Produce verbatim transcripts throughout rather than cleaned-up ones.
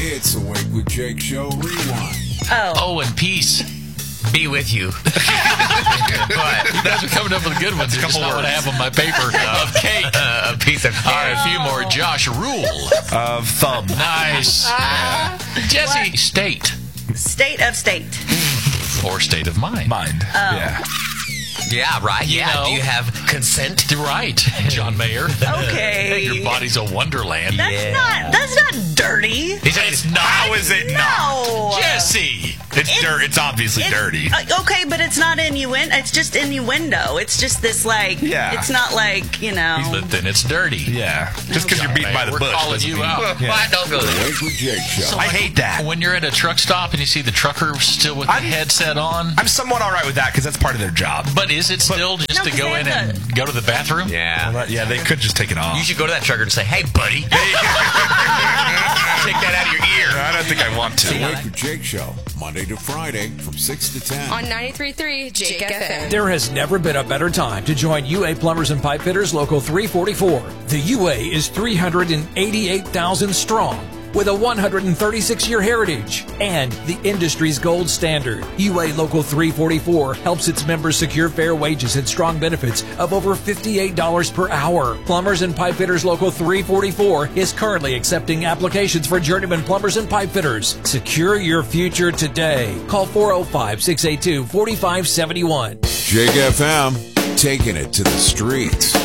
It's the Wake with Jake Show Rewind. Oh. Oh, and peace be with you. But You guys are coming up with good ones. That's not what I have on my paper. Of cake. Uh, a piece of cake. All right, a few more. Josh, rule. Of thumb. Nice. Yeah. Jesse, What? state. State of state. Or state of mind. Mind. Yeah. Yeah, right. You yeah. know. Do you have consent? Right, John Mayer. Okay. Your body's a wonderland. That's Yeah. not that's not dirty. It's not. How is it not? No. Jesse. It's, It's- dirt. It's obviously It's- dirty. uh, okay, but it's not innuendo. It's just innuendo. It's just this, like, Yeah. it's not like, you know. But then it's dirty. Yeah. Just because you're beaten by the We're bush. calling doesn't you mean- out. Yeah. Why don't go The there? Wake with Jake Show. I hate that. When you're at a truck stop and you see the trucker still with I'm- the headset on, I'm somewhat all right with that because that's part of their job. but is it still just No, to 'cause go they in have and go to the bathroom? Yeah. Well, that- yeah, they could just take it off. You should go to that trucker and say, "Hey, buddy, take that out of your ear." I don't think I want The to. Wake with Jake Show, Monday to Friday from six to ten. On ninety-three point three Jake F M. There has never been a better time to join U A Plumbers and Pipe Fitters Local three forty-four. The U A is three hundred eighty-eight thousand strong with a one hundred thirty-six year heritage and the industry's gold standard. U A Local three forty-four helps its members secure fair wages and strong benefits of over fifty-eight dollars per hour. Plumbers and Pipe Fitters Local three forty-four is currently accepting applications for journeyman plumbers and pipe fitters. Secure your future today. Call four oh five, six eight two, four five seven one. Jake F M, taking it to the streets.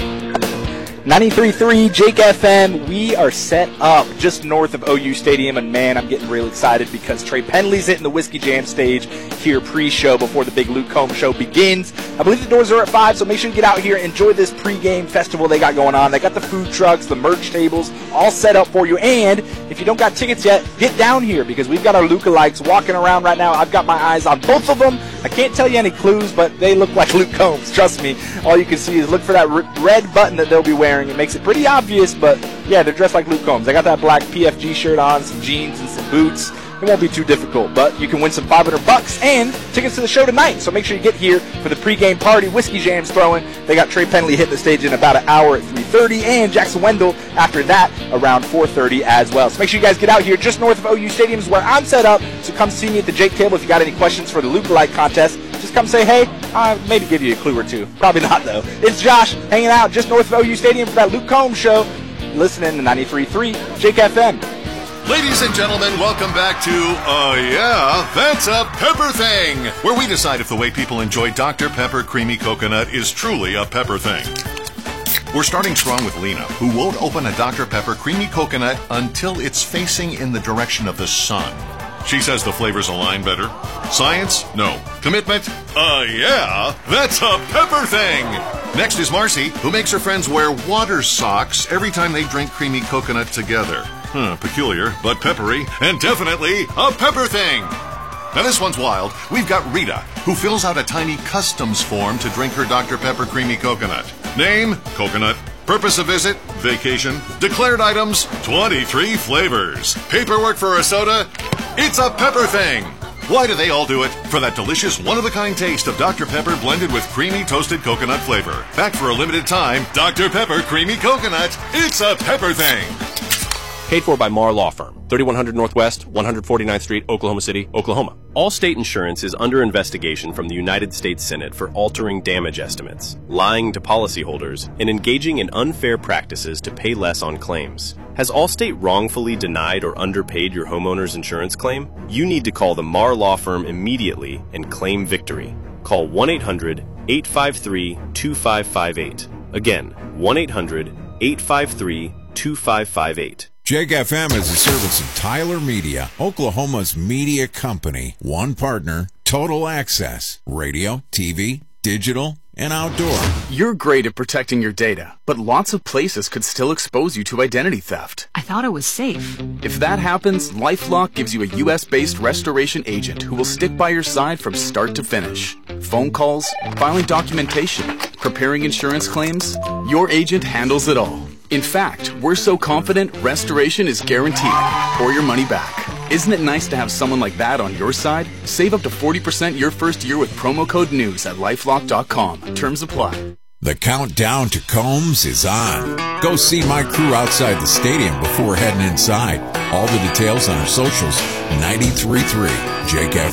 ninety-three point three Jake F M. We are set up just north of O U Stadium, and man, I'm getting real excited because Trey Penley's hitting the Whiskey Jam stage here pre-show before the big Luke Combs show begins. I believe the doors are at five, so make sure you get out here and enjoy this pre-game festival they got going on. They got the food trucks, the merch tables, all set up for you. And if you don't got tickets yet, get down here because we've got our lookalikes walking around right now. I've got my eyes on both of them. I can't tell you any clues, but they look like Luke Combs. Trust me. All you can see is look for that r- red button that they'll be wearing. It makes it pretty obvious, but yeah, they're dressed like Luke Combs. I got that black P F G shirt on, some jeans, and some boots. It won't be too difficult, but you can win some five hundred bucks and tickets to the show tonight. So make sure you get here for the pregame party. Whiskey Jam's throwing. They got Trey Penley hitting the stage in about an hour at three thirty, and Jackson Wendell after that around four thirty as well. So make sure you guys get out here just north of O U Stadium is where I'm set up. So come see me at the Jake table if you got any questions for the Lookalike contest. Just come say hey. I'll maybe give you a clue or two. Probably not, though. It's Josh hanging out just north of O U Stadium for that Luke Combs show. Listening to ninety-three point three Jake F M. Ladies and gentlemen, welcome back to, uh, yeah, That's a Pepper Thing, where we decide if the way people enjoy Doctor Pepper Creamy Coconut is truly a pepper thing. We're starting strong with Lena, who won't open a Doctor Pepper Creamy Coconut until it's facing in the direction of the sun. She says the flavors align better. Science? No. Commitment? Uh, yeah, that's a pepper thing. Next is Marcy, who makes her friends wear water socks every time they drink creamy coconut together. Huh, peculiar, but peppery, and definitely a pepper thing. Now this one's wild. We've got Rita, who fills out a tiny customs form to drink her Doctor Pepper Creamy Coconut. Name? Coconut. Purpose of visit? Vacation. Declared items? twenty-three flavors. Paperwork for a soda? It's a pepper thing. Why do they all do it? For that delicious one-of-a-kind taste of Doctor Pepper blended with creamy toasted coconut flavor. Back for a limited time, Doctor Pepper Creamy Coconut. It's a pepper thing. Paid for by Marr Law Firm, thirty-one hundred Northwest, one forty-ninth Street, Oklahoma City, Oklahoma. Allstate Insurance is under investigation from the United States Senate for altering damage estimates, lying to policyholders, and engaging in unfair practices to pay less on claims. Has Allstate wrongfully denied or underpaid your homeowner's insurance claim? You need to call the Marr Law Firm immediately and claim victory. Call one eight hundred, eight five three, two five five eight. Again, one eight hundred, eight five three, two five five eight. Jake F M is a service of Tyler Media, Oklahoma's media company. One partner, total access, radio, T V, digital, and outdoor. You're great at protecting your data, but lots of places could still expose you to identity theft. I thought it was safe. If that happens, LifeLock gives you a U S based restoration agent who will stick by your side from start to finish. Phone calls, filing documentation, preparing insurance claims, your agent handles it all. In fact, we're so confident restoration is guaranteed or your money back. Isn't it nice to have someone like that on your side? Save up to forty percent your first year with promo code NEWS at lifelock dot com. Terms apply. The countdown to Combs is on. Go see my crew outside the stadium before heading inside. All the details on our socials, ninety-three point three Jake F M.